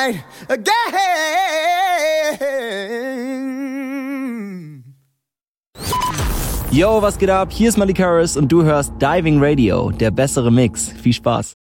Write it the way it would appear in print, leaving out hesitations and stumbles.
right again. Yo, was geht ab? Hier ist Malik Harris und du hörst Diving Radio, der bessere Mix. Viel Spaß.